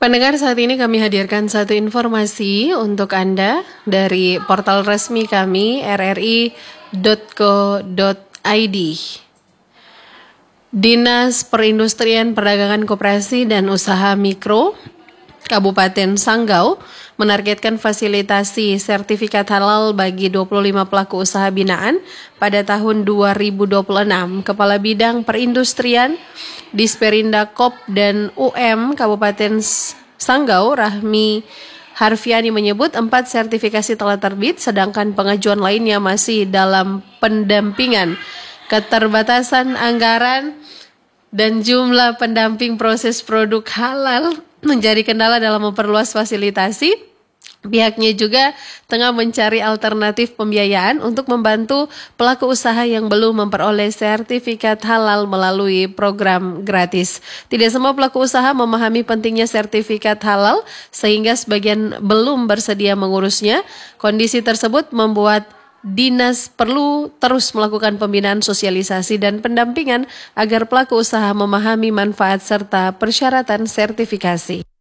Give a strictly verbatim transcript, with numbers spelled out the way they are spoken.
Pendengar, saat ini kami hadirkan satu informasi untuk Anda dari portal resmi kami r r i dot co dot i d. Dinas Perindustrian Perdagangan Koperasi dan Usaha Mikro Kabupaten Sanggau menargetkan fasilitasi sertifikat halal bagi dua puluh lima pelaku usaha binaan pada tahun dua ribu dua puluh enam. Kepala Bidang Perindustrian Disperindak Kop dan U M Kabupaten Sanggau, Rahmi Harfiani, menyebut empat sertifikasi telah terbit, sedangkan pengajuan lainnya masih dalam pendampingan. Keterbatasan anggaran dan jumlah pendamping proses produk halal menjadi kendala dalam memperluas fasilitasi. Pihaknya juga tengah mencari alternatif pembiayaan untuk membantu pelaku usaha yang belum memperoleh sertifikat halal melalui program gratis. Tidak semua pelaku usaha memahami pentingnya sertifikat halal sehingga sebagian belum bersedia mengurusnya. Kondisi tersebut membuat Dinas perlu terus melakukan pembinaan, sosialisasi, dan pendampingan agar pelaku usaha memahami manfaat serta persyaratan sertifikasi.